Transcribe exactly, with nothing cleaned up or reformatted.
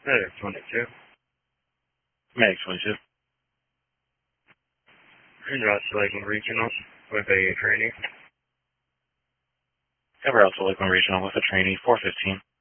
Medic twenty-two. Medic twenty-two. En route to Lakeland Regional with a trainee. Cover out to Lakeland Regional with a trainee, four fifteen.